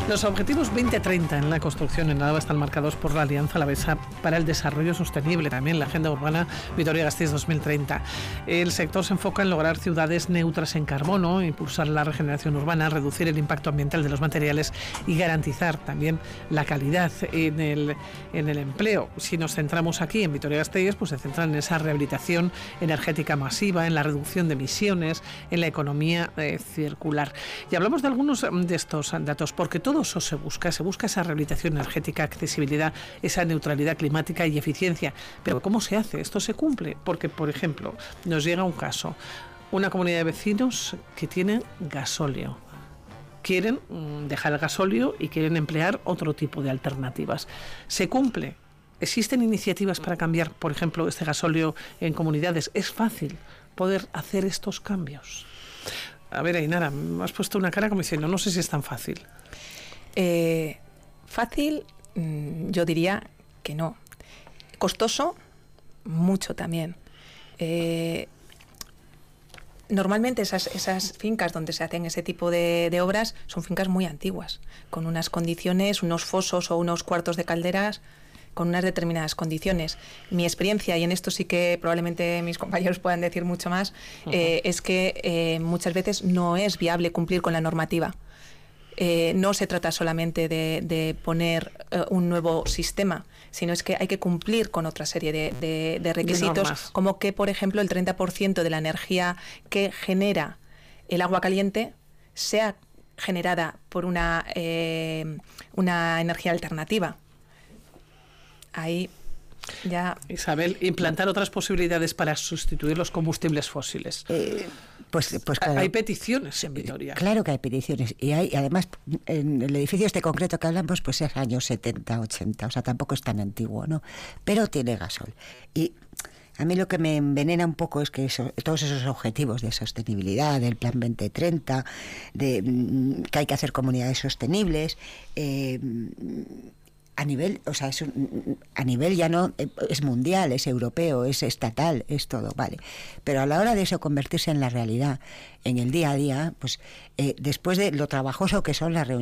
Los objetivos 2030 en la construcción en Álava están marcados por la Alianza Alavesa para el Desarrollo Sostenible, también la Agenda Urbana Vitoria-Gasteiz 2030. El sector se enfoca en lograr ciudades neutras en carbono, impulsar la regeneración urbana, reducir el impacto ambiental de los materiales y garantizar también la calidad en el empleo. Si nos centramos aquí en Vitoria-Gasteiz, pues se centran en esa rehabilitación energética masiva, en la reducción de emisiones, en la economía circular. Y hablamos de algunos de estos datos, porque todo eso se busca esa rehabilitación energética, accesibilidad, esa neutralidad climática y eficiencia. Pero ¿cómo se hace? ¿Esto se cumple? Porque, por ejemplo, nos llega un caso, una comunidad de vecinos que tienen gasóleo. Quieren dejar el gasóleo y quieren emplear otro tipo de alternativas. ¿Se cumple? ¿Existen iniciativas para cambiar, por ejemplo, este gasóleo en comunidades? ¿Es fácil poder hacer estos cambios? A ver, Ainara, me has puesto una cara como diciendo, no sé si es tan fácil. Fácil, yo diría que no. Costoso, mucho también. Normalmente esas fincas donde se hacen ese tipo de obras son fincas muy antiguas, con unas condiciones, unos fosos o unos cuartos de calderas con unas determinadas condiciones. Mi experiencia, y en esto sí que probablemente mis compañeros puedan decir mucho más, es que muchas veces no es viable cumplir con la normativa. No se trata solamente de poner un nuevo sistema, sino es que hay que cumplir con otra serie de requisitos, como que, por ejemplo, el 30% de la energía que genera el agua caliente sea generada por una energía alternativa. Ahí ya... Isabel, implantar otras posibilidades para sustituir los combustibles fósiles. Pues claro, hay peticiones en Vitoria. Claro que hay peticiones. Y además, en el edificio este concreto que hablamos, pues es años 70, 80. O sea, tampoco es tan antiguo, ¿no? Pero tiene gasol. Y a mí lo que me envenena un poco es que todos esos objetivos de sostenibilidad, del Plan 2030, que hay que hacer comunidades sostenibles... a nivel, o sea, a nivel ya no es mundial, es europeo, es estatal, es todo, vale. Pero a la hora de eso convertirse en la realidad, en el día a día, pues después de lo trabajoso que son las reuniones,